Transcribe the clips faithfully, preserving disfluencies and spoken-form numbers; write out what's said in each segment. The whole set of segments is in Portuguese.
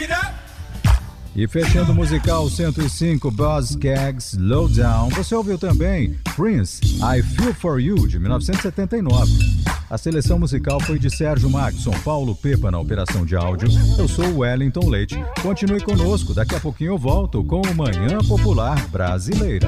E fechando o musical cento e cinco, Boz Scaggs, Lowdown, você ouviu também Prince, I Feel For You, de mil novecentos e setenta e nove. A seleção musical foi de Sérgio Maxson, Paulo Pepa na operação de áudio. Eu sou o Wellington Leite. Continue conosco, daqui a pouquinho eu volto com o Manhã Popular Brasileira.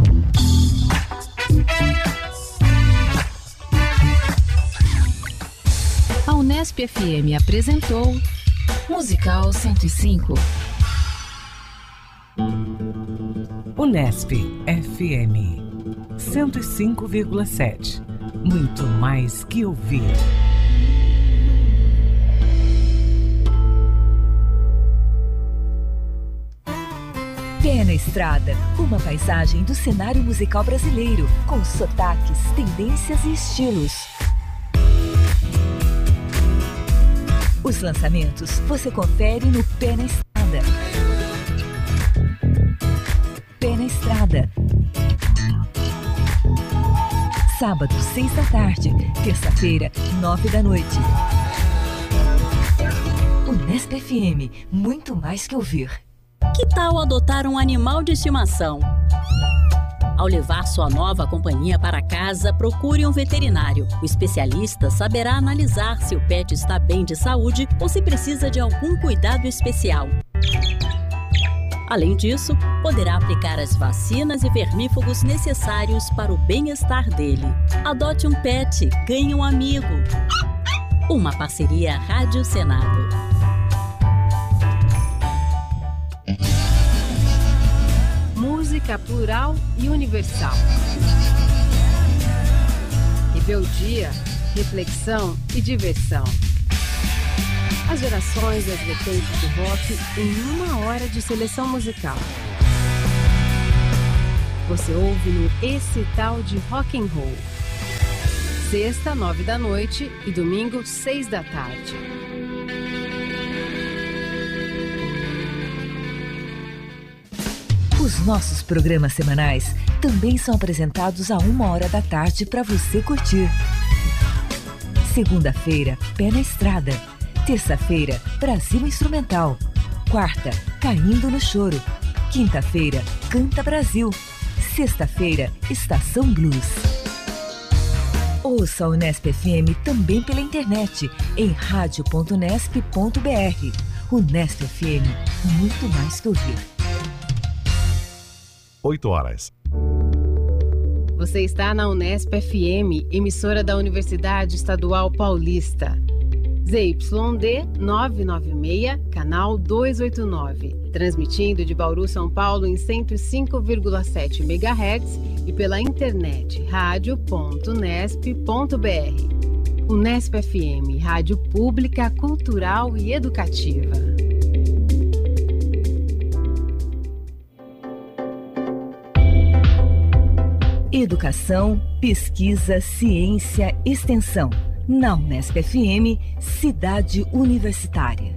A Unesp F M apresentou Musical cento e cinco. Unesp F M cento e cinco vírgula sete. Muito mais que ouvir. Pé na Estrada, uma paisagem do cenário musical brasileiro, com sotaques, tendências e estilos. Os lançamentos você confere no Pé na Estrada. Pé na Estrada. Sábado, seis da tarde. Terça-feira, nove da noite. Unesp F M, muito mais que ouvir. Que tal adotar um animal de estimação? Ao levar sua nova companhia para casa, procure um veterinário. O especialista saberá analisar se o pet está bem de saúde ou se precisa de algum cuidado especial. Além disso, poderá aplicar as vacinas e vermífugos necessários para o bem-estar dele. Adote um pet, ganhe um amigo. Uma parceria Rádio Senado. Música plural e universal. Rebeldia, reflexão e diversão. As gerações e as vertentes do rock em uma hora de seleção musical. Você ouve no Esse Tal de Rock and Roll. Sexta, nove da noite e domingo, seis da tarde. Os nossos programas semanais também são apresentados a uma hora da tarde para você curtir. Segunda-feira, Pé na Estrada. Terça-feira, Brasil Instrumental. Quarta, Caindo no Choro. Quinta-feira, Canta Brasil. Sexta-feira, Estação Blues. Ouça a Unesp F M também pela internet em rádio ponto unesp ponto b r. Unesp F M, muito mais que ouvir. oito horas. Você está na Unesp F M, emissora da Universidade Estadual Paulista. Z Y D novecentos e noventa e seis, canal duzentos e oitenta e nove. Transmitindo de Bauru, São Paulo em cento e cinco vírgula sete megahertz e pela internet rádio ponto unesp ponto b r. Unesp F M, rádio pública, cultural e educativa. Educação, pesquisa, ciência, extensão. Na Unesp F M, Cidade Universitária.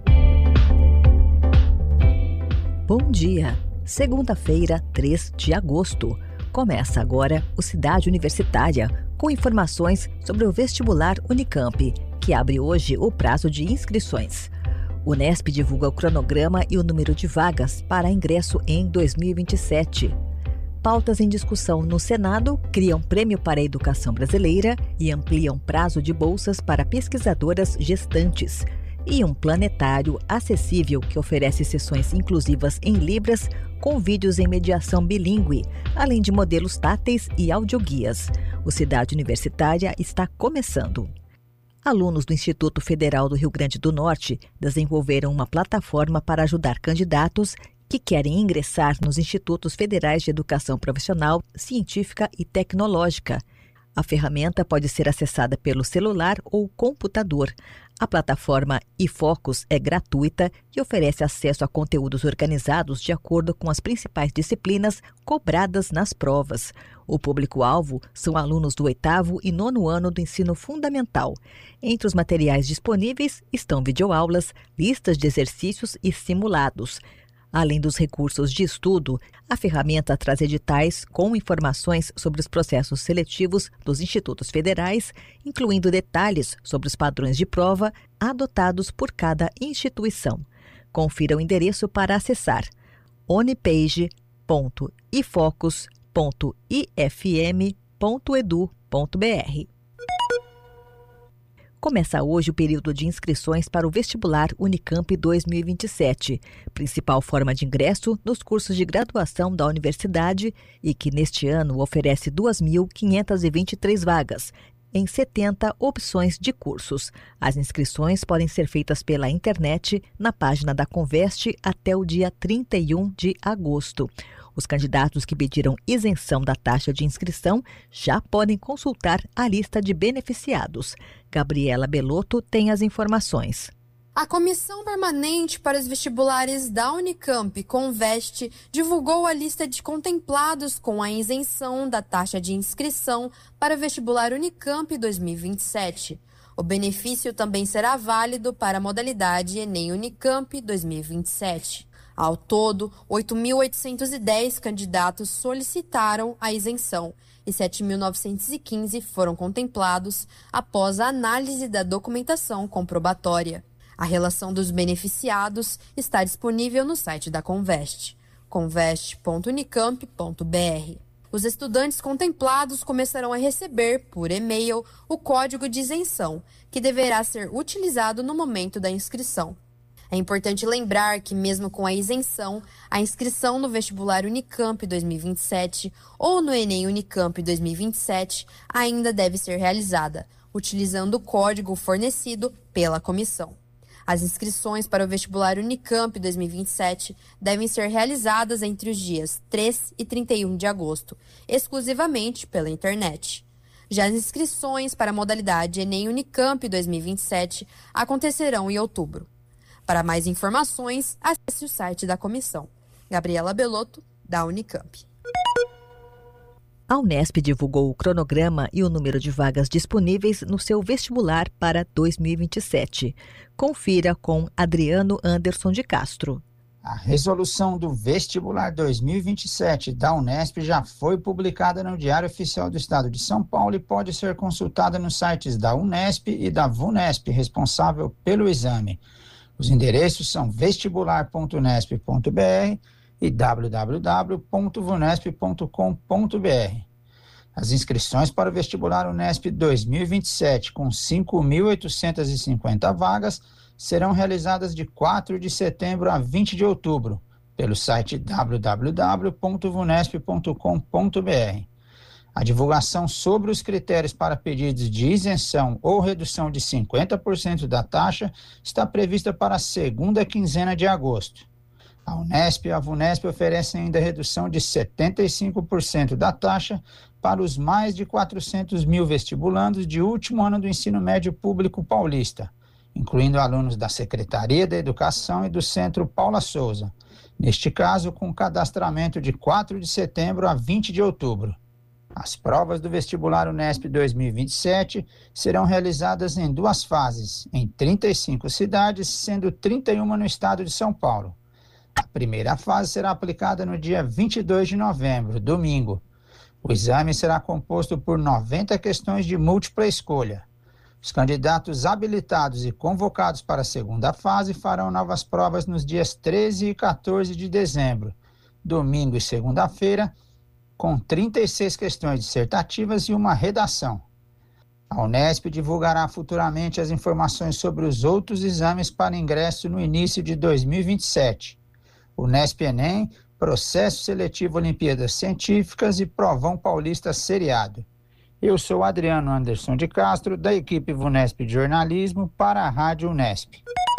Bom dia! Segunda-feira, três de agosto. Começa agora o Cidade Universitária, com informações sobre o vestibular Unicamp, que abre hoje o prazo de inscrições. O Unesp divulga o cronograma e o número de vagas para ingresso em dois mil e vinte e sete. Pautas em discussão no Senado criam prêmio para a educação brasileira e ampliam prazo de bolsas para pesquisadoras gestantes. E um planetário acessível que oferece sessões inclusivas em Libras com vídeos em mediação bilíngue, além de modelos táteis e audioguias. O Cidade Universitária está começando. Alunos do Instituto Federal do Rio Grande do Norte desenvolveram uma plataforma para ajudar candidatos que querem ingressar nos Institutos Federais de Educação Profissional, Científica e Tecnológica. A ferramenta pode ser acessada pelo celular ou computador. A plataforma iFocus é gratuita e oferece acesso a conteúdos organizados de acordo com as principais disciplinas cobradas nas provas. O público-alvo são alunos do oitavo e nono ano do ensino fundamental. Entre os materiais disponíveis estão videoaulas, listas de exercícios e simulados. Além dos recursos de estudo, a ferramenta traz editais com informações sobre os processos seletivos dos institutos federais, incluindo detalhes sobre os padrões de prova adotados por cada instituição. Confira o endereço para acessar onipage ponto ifocus ponto i f m ponto e d u ponto b r. Começa hoje o período de inscrições para o vestibular Unicamp dois mil e vinte e sete, principal forma de ingresso nos cursos de graduação da universidade e que neste ano oferece duas mil quinhentas e vinte e três vagas, em setenta opções de cursos. As inscrições podem ser feitas pela internet na página da Conveste até o dia trinta e um de agosto. Os candidatos que pediram isenção da taxa de inscrição já podem consultar a lista de beneficiados. Gabriela Belotto tem as informações. A Comissão Permanente para os Vestibulares da Unicamp, Conveste, divulgou a lista de contemplados com a isenção da taxa de inscrição para o vestibular Unicamp dois mil e vinte e sete. O benefício também será válido para a modalidade Enem Unicamp dois mil e vinte e sete. Ao todo, oito mil oitocentos e dez candidatos solicitaram a isenção e sete mil novecentos e quinze foram contemplados após a análise da documentação comprobatória. A relação dos beneficiados está disponível no site da Conveste, conveste ponto unicamp ponto b r. Os estudantes contemplados começarão a receber, por e-mail, o código de isenção, que deverá ser utilizado no momento da inscrição. É importante lembrar que, mesmo com a isenção, a inscrição no vestibular Unicamp dois mil e vinte e sete ou no Enem Unicamp dois mil e vinte e sete ainda deve ser realizada, utilizando o código fornecido pela comissão. As inscrições para o vestibular Unicamp dois mil e vinte e sete devem ser realizadas entre os dias três e trinta e um de agosto, exclusivamente pela internet. Já as inscrições para a modalidade Enem Unicamp dois mil e vinte e sete acontecerão em outubro. Para mais informações, acesse o site da comissão. Gabriela Belotto, da Unicamp. A Unesp divulgou o cronograma e o número de vagas disponíveis no seu vestibular para dois mil e vinte e sete. Confira com Adriano Anderson de Castro. A resolução do vestibular dois mil e vinte e sete da Unesp já foi publicada no Diário Oficial do Estado de São Paulo e pode ser consultada nos sites da Unesp e da VUNESP, responsável pelo exame. Os endereços são vestibular ponto unesp ponto b r e w w w ponto vunesp ponto com ponto b r. As inscrições para o vestibular Unesp dois mil e vinte e sete, com cinco mil oitocentas e cinquenta vagas, serão realizadas de quatro de setembro a vinte de outubro, pelo site w w w ponto vunesp ponto com ponto b r. A divulgação sobre os critérios para pedidos de isenção ou redução de cinquenta por cento da taxa está prevista para a segunda quinzena de agosto. A Unesp e a VUNESP oferecem ainda redução de setenta e cinco por cento da taxa para os mais de quatrocentos mil vestibulandos de último ano do ensino médio público paulista, incluindo alunos da Secretaria da Educação e do Centro Paula Souza, neste caso com cadastramento de quatro de setembro a vinte de outubro. As provas do vestibular Unesp dois mil e vinte e sete serão realizadas em duas fases, em trinta e cinco cidades, sendo trinta e uma no estado de São Paulo. A primeira fase será aplicada no dia vinte e dois de novembro, domingo. O exame será composto por noventa questões de múltipla escolha. Os candidatos habilitados e convocados para a segunda fase farão novas provas nos dias treze e quatorze de dezembro, domingo e segunda-feira, com trinta e seis questões dissertativas e uma redação. A Unesp divulgará futuramente as informações sobre os outros exames para ingresso no início de dois mil e vinte e sete. Unesp Enem, Processo Seletivo Olimpíadas Científicas e Provão Paulista Seriado. Eu sou Adriano Anderson de Castro, da equipe VUNESP de Jornalismo, para a Rádio Unesp.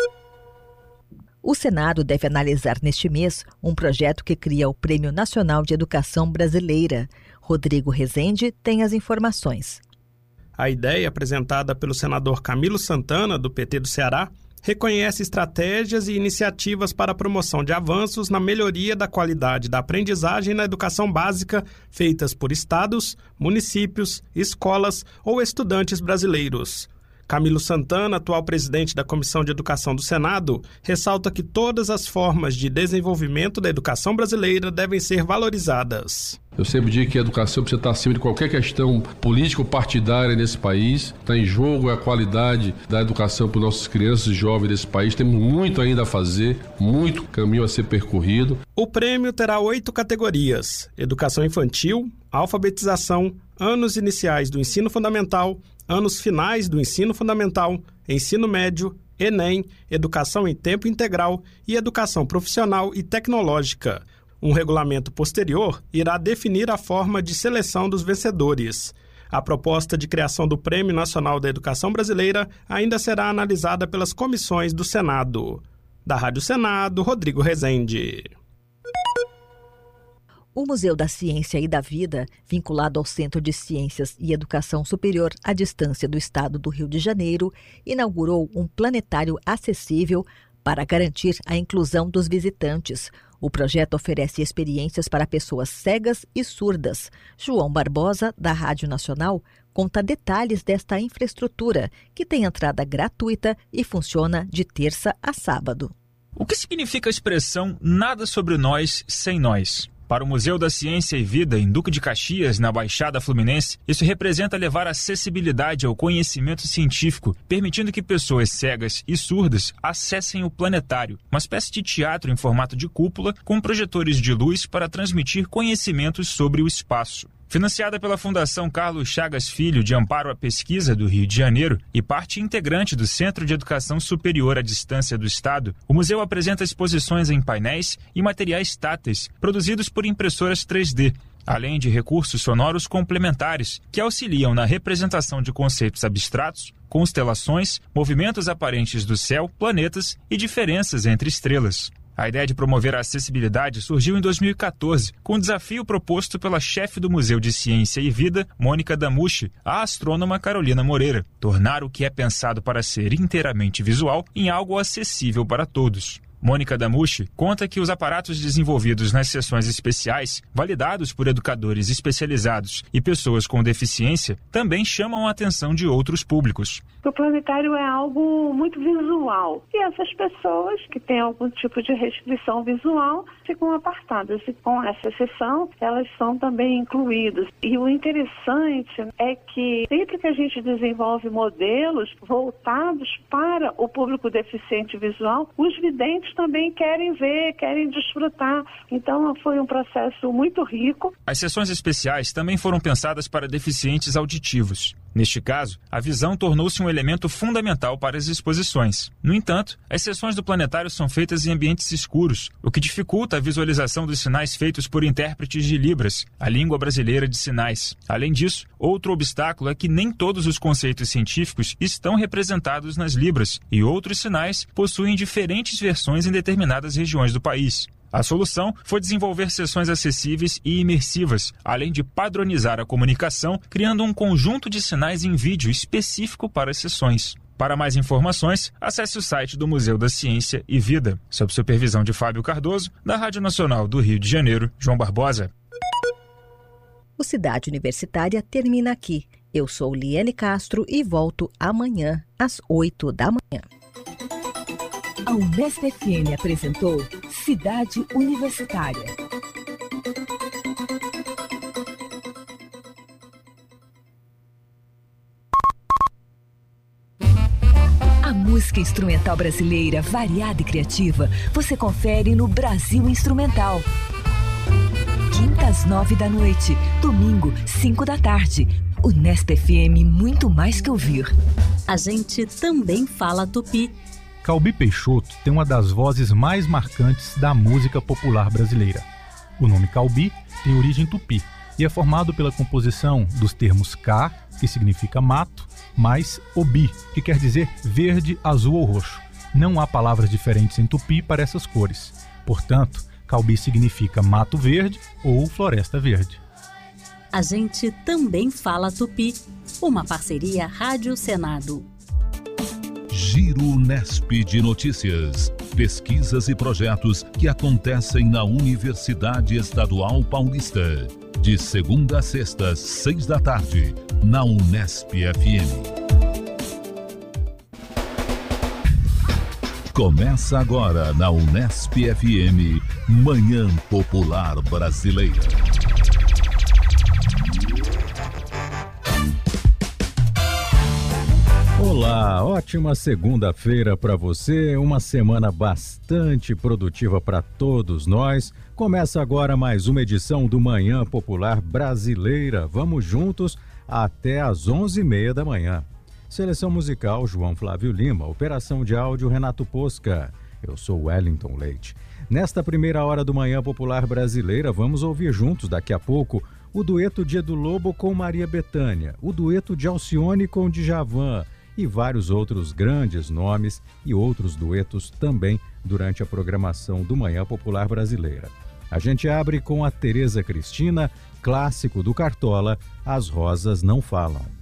O Senado deve analisar neste mês um projeto que cria o Prêmio Nacional de Educação Brasileira. Rodrigo Rezende tem as informações. A ideia, apresentada pelo senador Camilo Santana, do P T do Ceará, reconhece estratégias e iniciativas para a promoção de avanços na melhoria da qualidade da aprendizagem na educação básica feitas por estados, municípios, escolas ou estudantes brasileiros. Camilo Santana, atual presidente da Comissão de Educação do Senado, ressalta que todas as formas de desenvolvimento da educação brasileira devem ser valorizadas. Eu sempre digo que a educação precisa estar acima de qualquer questão política ou partidária nesse país. Está em jogo a qualidade da educação para os nossos crianças e jovens desse país. Temos muito ainda a fazer, muito caminho a ser percorrido. O prêmio terá oito categorias: educação infantil, alfabetização, anos iniciais do ensino fundamental, anos finais do ensino fundamental, ensino médio, Enem, educação em tempo integral e educação profissional e tecnológica. Um regulamento posterior irá definir a forma de seleção dos vencedores. A proposta de criação do Prêmio Nacional da Educação Brasileira ainda será analisada pelas comissões do Senado. Da Rádio Senado, Rodrigo Rezende. O Museu da Ciência e da Vida, vinculado ao Centro de Ciências e Educação Superior à Distância do Estado do Rio de Janeiro, inaugurou um planetário acessível para garantir a inclusão dos visitantes. O projeto oferece experiências para pessoas cegas e surdas. João Barbosa, da Rádio Nacional, conta detalhes desta infraestrutura, que tem entrada gratuita e funciona de terça a sábado. O que significa a expressão "nada sobre nós sem nós"? Para o Museu da Ciência e Vida, em Duque de Caxias, na Baixada Fluminense, isso representa levar acessibilidade ao conhecimento científico, permitindo que pessoas cegas e surdas acessem o planetário, uma espécie de teatro em formato de cúpula com projetores de luz para transmitir conhecimentos sobre o espaço. Financiada pela Fundação Carlos Chagas Filho de Amparo à Pesquisa do Rio de Janeiro e parte integrante do Centro de Educação Superior à Distância do Estado, o museu apresenta exposições em painéis e materiais táteis produzidos por impressoras três D, além de recursos sonoros complementares que auxiliam na representação de conceitos abstratos, constelações, movimentos aparentes do céu, planetas e diferenças entre estrelas. A ideia de promover a acessibilidade surgiu em dois mil e quatorze, com o desafio proposto pela chefe do Museu de Ciência e Vida, Mônica Damucci, à astrônoma Carolina Moreira, tornar o que é pensado para ser inteiramente visual em algo acessível para todos. Mônica Damucci conta que os aparatos desenvolvidos nas sessões especiais, validados por educadores especializados e pessoas com deficiência, também chamam a atenção de outros públicos. O planetário é algo muito visual e essas pessoas que têm algum tipo de restrição visual ficam apartadas e com essa exceção elas são também incluídas. E o interessante é que sempre que a gente desenvolve modelos voltados para o público deficiente visual, os videntes também querem ver, querem desfrutar. Então foi um processo muito rico. As sessões especiais também foram pensadas para deficientes auditivos. Neste caso, a visão tornou-se um elemento fundamental para as exposições. No entanto, as sessões do planetário são feitas em ambientes escuros, o que dificulta a visualização dos sinais feitos por intérpretes de Libras, a língua brasileira de sinais. Além disso, outro obstáculo é que nem todos os conceitos científicos estão representados nas Libras, e outros sinais possuem diferentes versões em determinadas regiões do país. A solução foi desenvolver sessões acessíveis e imersivas, além de padronizar a comunicação, criando um conjunto de sinais em vídeo específico para as sessões. Para mais informações, acesse o site do Museu da Ciência e Vida. Sob supervisão de Fábio Cardoso, da Rádio Nacional do Rio de Janeiro, João Barbosa. O Cidade Universitária termina aqui. Eu sou Liane Castro e volto amanhã, às oito da manhã. A Unesp F M apresentou Cidade Universitária. A música instrumental brasileira, variada e criativa, você confere no Brasil Instrumental. Quinta às nove da noite, domingo, cinco da tarde. Unesp F M, muito mais que ouvir. A gente também fala tupi. Calbi Peixoto tem uma das vozes mais marcantes da música popular brasileira. O nome Calbi tem origem tupi e é formado pela composição dos termos Ca, que significa mato, mais Obi, que quer dizer verde, azul ou roxo. Não há palavras diferentes em tupi para essas cores. Portanto, Calbi significa mato verde ou floresta verde. A gente também fala tupi. Uma parceria Rádio Senado. Giro Unesp de Notícias. Pesquisas e projetos que acontecem na Universidade Estadual Paulista. De segunda a sexta, seis da tarde, na Unesp F M. Começa agora na Unesp F M, Manhã Popular Brasileira. Olá, ótima segunda-feira para você, uma semana bastante produtiva para todos nós. Começa agora mais uma edição do Manhã Popular Brasileira. Vamos juntos até às onze e meia da manhã. Seleção musical João Flávio Lima, operação de áudio Renato Posca. Eu sou Wellington Leite. Nesta primeira hora do Manhã Popular Brasileira, vamos ouvir juntos daqui a pouco o dueto Dia do Lobo com Maria Bethânia, o dueto de Alcione com Djavan e vários outros grandes nomes e outros duetos também durante a programação do Manhã Popular Brasileira. A gente abre com a Tereza Cristina, clássico do Cartola, As Rosas Não Falam.